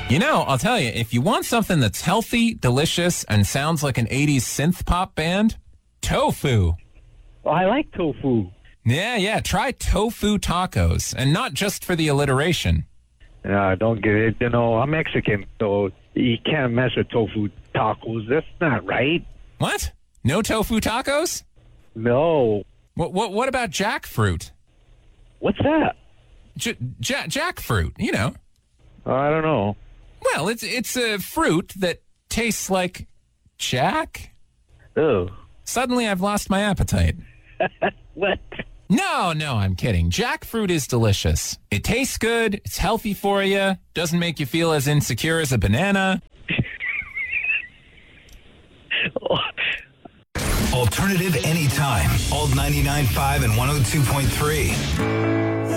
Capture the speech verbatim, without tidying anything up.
You know, I'll tell you, if you want something that's healthy, delicious, and sounds like an eighties synth pop band, tofu. Oh, I like tofu. Yeah, yeah, try tofu tacos, and not just for the alliteration. Uh, don't get it. You know, I'm Mexican, so you can't mess with tofu tacos. That's not right. What? No tofu tacos? No. What What, what about jackfruit? What's that? J- ja- jackfruit, you know. Uh, I don't know. Well, it's it's a fruit that tastes like Jack. Oh. Suddenly I've lost my appetite. What? No, no, I'm kidding. Jackfruit is delicious. It tastes good. It's healthy for you. Doesn't make you feel as insecure as a banana. Alternative anytime. Old ninety-nine point five and one oh two point three.